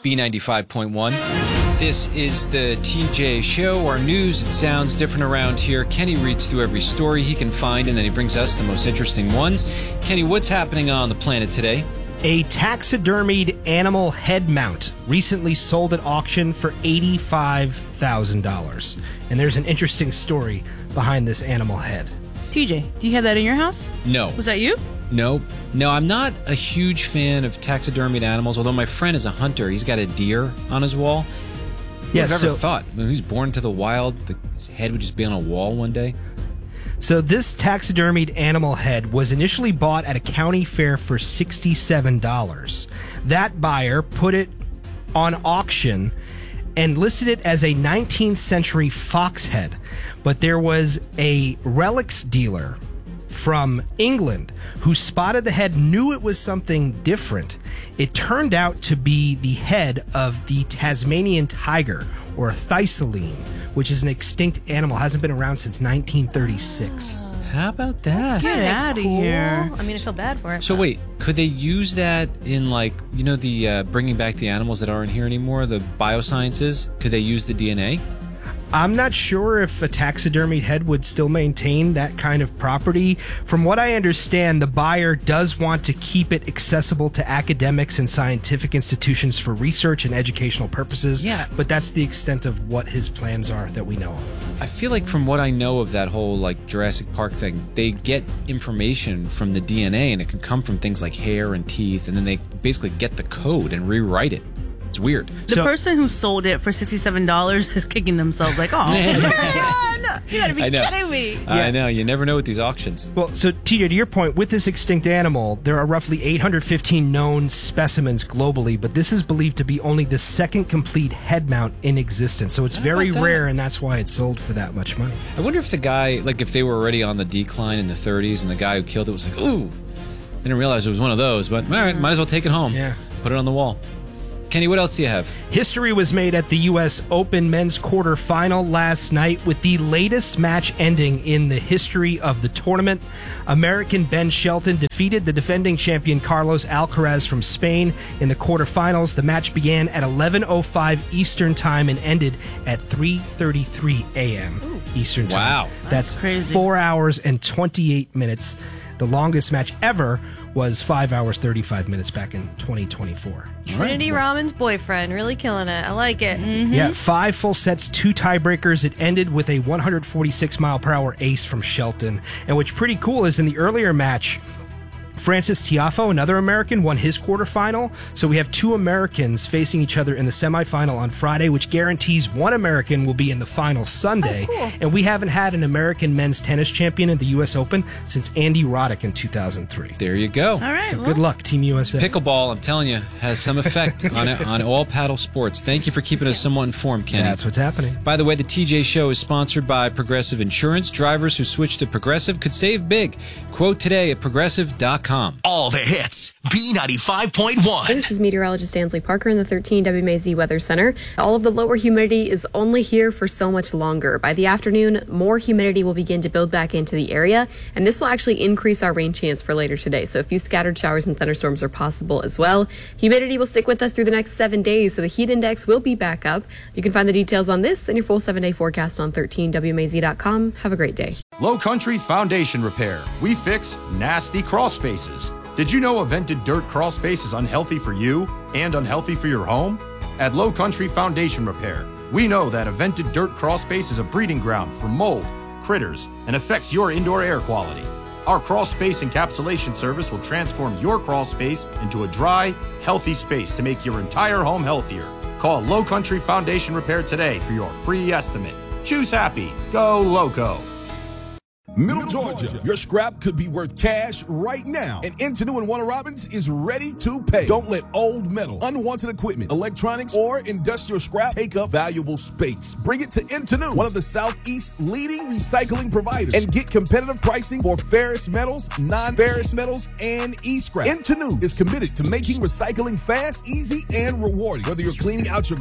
B95.1. This is the TJ Show. Our news, it sounds different around here. Kenny reads through every story he can find, and then he brings us the most interesting ones. Kenny, what's happening on the planet today? A taxidermied animal head mount recently sold at auction for $85,000. And there's an interesting story behind this animal head. TJ, do you have that in your house? No. Was that you? No, I'm not a huge fan of taxidermied animals, although my friend is a hunter. He's got a deer on his wall. Yeah, I've never thought, when he was born into the wild, his head would just be on a wall one day. So this taxidermied animal head was initially bought at a county fair for $67. That buyer put it on auction and listed it as a 19th century fox head. But there was a relics dealer from England who spotted the head, knew it was something different. It turned out to be the head of the Tasmanian tiger, or a thysaline, which is an extinct animal, hasn't been around since 1936. How about that? Get out of here. I mean, I feel bad for it. So wait, could they use that in, like, you know, the bringing back the animals that aren't here anymore, the biosciences? Could they use the DNA? I'm not sure if a taxidermied head would still maintain that kind of property. From what I understand, the buyer does want to keep it accessible to academics and scientific institutions for research and educational purposes. Yeah. But that's the extent of what his plans are that we know of. I feel like from what I know of that whole, like, Jurassic Park thing, they get information from the DNA, and it can come from things like hair and teeth, and then they basically get the code and rewrite it. It's weird. The person who sold it for $67 is kicking themselves like, oh, man, you gotta be kidding me. I know. You never know with these auctions. Well, so TJ, to your point, with this extinct animal, there are roughly 815 known specimens globally, but this is believed to be only the second complete head mount in existence. So it's very rare, and that's why it sold for that much money. I wonder if the guy, like, if they were already on the decline in the 30s and the guy who killed it was like, ooh, I didn't realize it was one of those, but all right, might as well take it home. Yeah. Put it on the wall. Kenny, what else do you have? History was made at the U.S. Open men's quarterfinal last night with the latest match ending in the history of the tournament. American Ben Shelton defeated the defending champion Carlos Alcaraz from Spain in the quarterfinals. The match began at 11:05 Eastern Time and ended at 3:33 a.m. Eastern Time. Wow. That's crazy. 4 hours and 28 minutes. The longest match ever was 5 hours, 35 minutes back in 2024. Trinity Ramen's boyfriend, really killing it. I like it. Mm-hmm. Yeah, 5 full sets, 2 tiebreakers. It ended with a 146-mile-per-hour ace from Shelton. And what's pretty cool is in the earlier match, Francis Tiafoe, another American, won his quarterfinal. So we have 2 Americans facing each other in the semifinal on Friday, which guarantees one American will be in the final Sunday. Oh, cool. And we haven't had an American men's tennis champion in the U.S. Open since Andy Roddick in 2003. There you go. All right. So good luck, Team USA. Pickleball, I'm telling you, has some effect on all paddle sports. Thank you for keeping us somewhat informed, Kenny. That's what's happening. By the way, the TJ Show is sponsored by Progressive Insurance. Drivers who switch to Progressive could save big. Quote today at progressive.com. All the hits. B95.1. This is meteorologist Ansley Parker in the 13 WMAZ Weather Center. All of the lower humidity is only here for so much longer. By the afternoon, more humidity will begin to build back into the area, and this will actually increase our rain chance for later today. So a few scattered showers and thunderstorms are possible as well. Humidity will stick with us through the next 7 days, so the heat index will be back up. You can find the details on this and your full 7-day forecast on 13WMAZ.com. Have a great day. Low Country Foundation Repair. We fix nasty crawl spaces. Did you know a vented dirt crawl space is unhealthy for you and unhealthy for your home? At Low Country Foundation Repair, we know that a vented dirt crawl space is a breeding ground for mold, critters, and affects your indoor air quality. Our crawl space encapsulation service will transform your crawl space into a dry, healthy space to make your entire home healthier. Call Low Country Foundation Repair today for your free estimate. Choose happy. Go Loco. Middle Georgia, your scrap could be worth cash right now, and Intenu and Warner Robins is ready to pay. Don't let old metal, unwanted equipment, electronics, or industrial scrap take up valuable space. Bring it to Intenu, one of the Southeast's leading recycling providers, and get competitive pricing for ferrous metals, non-ferrous metals, and e-scrap. Intenu is committed to making recycling fast, easy, and rewarding. Whether you're cleaning out your